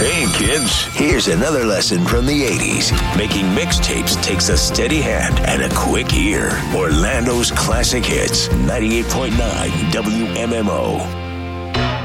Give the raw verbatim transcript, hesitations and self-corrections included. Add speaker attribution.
Speaker 1: Hey, kids, here's another lesson from the eighties. Making mixtapes takes a steady hand and a quick ear. Orlando's classic hits, ninety-eight point nine W M M O.